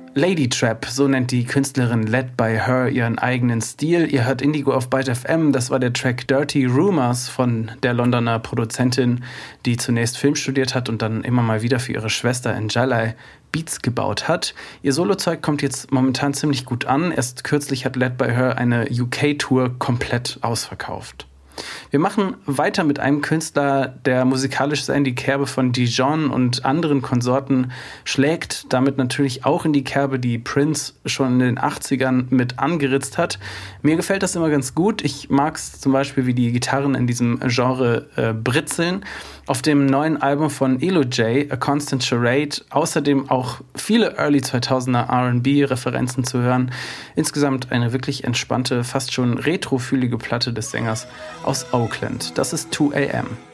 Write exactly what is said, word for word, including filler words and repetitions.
Lady Trap, so nennt die Künstlerin Led by Her ihren eigenen Stil. Ihr hört Indigo auf Byte F M, das war der Track Dirty Rumors von der Londoner Produzentin, die zunächst Film studiert hat und dann immer mal wieder für ihre Schwester Njalai Beats gebaut hat. Ihr Solozeug kommt jetzt momentan ziemlich gut an. Erst kürzlich hat Led by Her eine U K-Tour komplett ausverkauft. Wir machen weiter mit einem Künstler, der musikalisch sehr in die Kerbe von Dijon und anderen Konsorten schlägt, damit natürlich auch in die Kerbe, die Prince schon in den achtzigern mit angeritzt hat. Mir gefällt das immer ganz gut. Ich mag es zum Beispiel, wie die Gitarren in diesem Genre äh, britzeln. Auf dem neuen Album von Elo J, A Constant Charade, außerdem auch viele Early zweitausender R and B-Referenzen zu hören. Insgesamt eine wirklich entspannte, fast schon retrofühlige Platte des Sängers aus Oakland. Das ist two a m